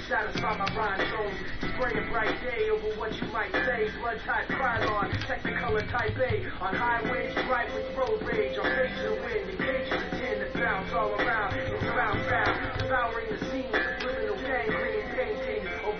satisfy my rhinestones. Spraying bright day over what you might say. Blood type Krylon, Technicolor type A. On highways, bright